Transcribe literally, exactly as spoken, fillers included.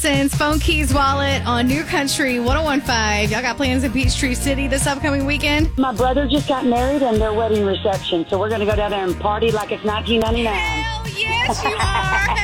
Johnson's Phone Keys Wallet on New Country one oh one point five. Y'all got plans in Peachtree City this upcoming weekend? My brother just got married and their wedding reception, so we're going to go down there and party like it's nineteen ninety-nine. Hell yes, you are.